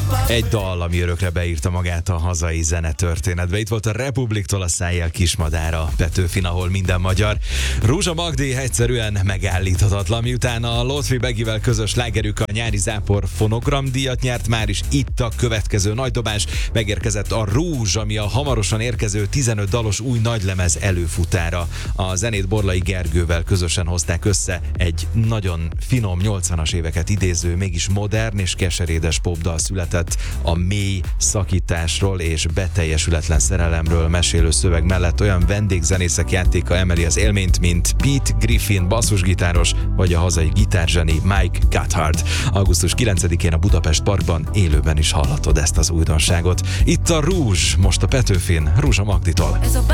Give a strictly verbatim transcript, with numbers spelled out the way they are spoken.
Egy dal, ami örökre beírta magát a hazai zenetörténetbe. Itt volt a Republiktól a Szájjel Kismadára, Petőfin, ahol minden magyar. Rózsa Magdi egyszerűen megállíthatatlan, miután a Lotfi Begivel közös slágerük a nyári zápor fonogramdíjat nyert, már is itt a következő nagy dobás. Megérkezett a Rúzs, ami a hamarosan érkező tizenöt dalos új nagylemez előfutára. A zenét Borlai Gergővel közösen hozták össze, egy nagyon finom nyolcvanas éveket idéző, mégis modern és keserédes popdal született. A mély szakításról és beteljesületlen szerelemről mesélő szöveg mellett olyan vendégzenészek játéka emeli az élményt, mint Pete Griffin basszusgitáros, vagy a hazai gitárzseni Mike Cathard. augusztus kilencedikén a Budapest Parkban élőben is hallhatod ezt az újdonságot. Itt a Rúzs, most a Petőfin, Rózsa Magditól.